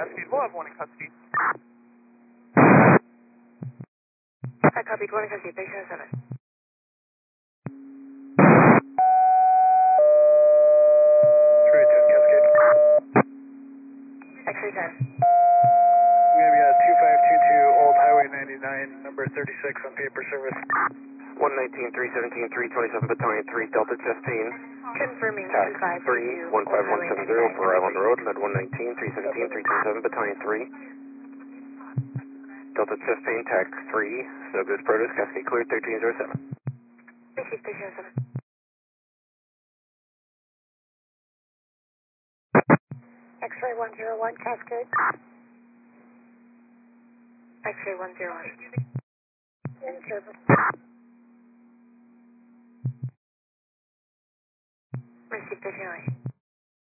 Cascade. We'll have one in custody. I copied 1 in custody, patient 7. True 10 Cascade. X-ray 10. We have you at 2522 Old Highway 99, number 36 on paper service. 119, 317, 327 Battalion 3, Delta Chastain. Confirming Tac 2522 3, 15170 for Island Road, Med 119, 317, 327 Battalion 3. Delta Chastain, Tac 3, so good Protus, Cascade cleared 1307. Receive patient 7. X-ray 101, Cascade. X-ray 101. In service. Receive patient 8.